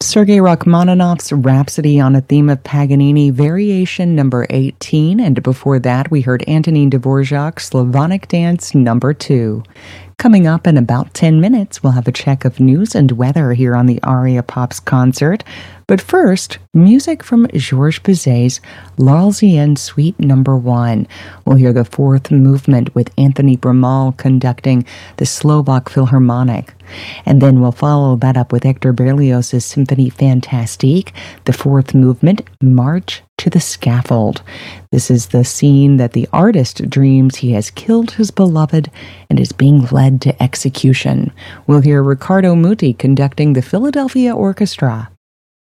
Sergei Rachmaninoff's Rhapsody on a Theme of Paganini, Variation number 18, and before that we heard Antonin Dvorak's Slavonic Dance number 2. Coming up in about 10 minutes, we'll have a check of news and weather here on the Aria Pops concert. But first, music from Georges Bizet's L'Arlésienne Suite number 1. We'll hear the fourth movement with Anthony Bramal conducting the Slovak Philharmonic. And then we'll follow that up with Hector Berlioz' Symphonie Fantastique, the fourth movement, March to the Scaffold. This is the scene that the artist dreams he has killed his beloved and is being led to execution. We'll hear Riccardo Muti conducting the Philadelphia Orchestra.